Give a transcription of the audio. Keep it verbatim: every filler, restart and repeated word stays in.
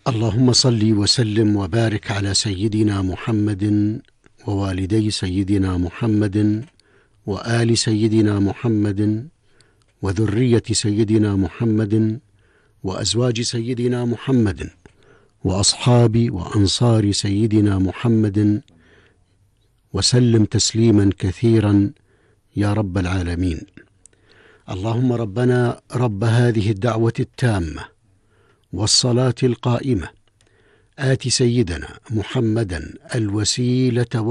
اللهم صل وسلم وبارك على سيدنا محمد ووالدي سيدنا محمد وآل سيدنا محمد وذرية سيدنا محمد وأزواج سيدنا محمد وأصحاب وأنصار سيدنا محمد وسلم تسليما كثيرا يا رب العالمين. اللهم ربنا رب هذه الدعوة التامة والصلاة القائمة، آت سيدنا محمدا الوسيلة